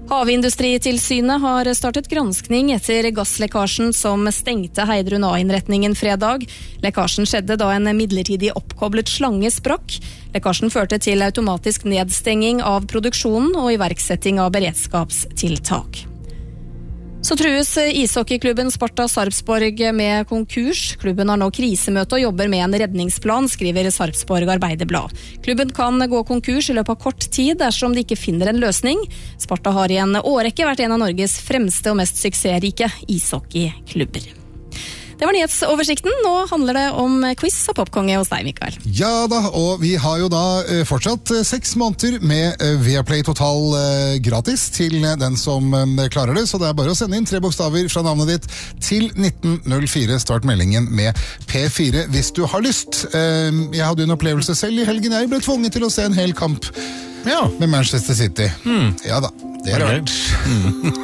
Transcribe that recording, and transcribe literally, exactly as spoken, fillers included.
Havindustritilsynet har startet granskning etter gasslekkasjen som stengte Heidrun A-innretningen fredag. Lekkasjen skjedde da en midlertidig oppkoblet slange sprakk. Lekkasjen førte til automatisk nedstenging av produksjonen og iverksetting av beredskapstiltak. Så trues ishockeyklubben Sparta Sarpsborg med konkurs. Klubben har nå krisemøte og jobber med en redningsplan, skriver Sarpsborg Arbeiderblad. Klubben kan gå konkurs i løpet av kort tid dersom de ikke finner en løsning. Sparta har i en årrekke vært en av Norges fremste og mest suksessrike ishockeyklubber. Det var nyhetsoversikten. Nå handler det om quiz og popkonge hos deg, Mikael. Ja da, og vi har jo da eh, fortsatt eh, seks måneder med eh, Viaplay Total eh, gratis til eh, den som eh, klarer det, så det er bare å sende inn tre bokstaver fra navnet ditt til nitten null fire. Start meldingen med P fire hvis du har lyst. Eh, jeg hadde en opplevelse selv i helgen. Jeg ble tvunget til å se en hel kamp ja. med Manchester City. Mm. Ja da, det er rart. Mm.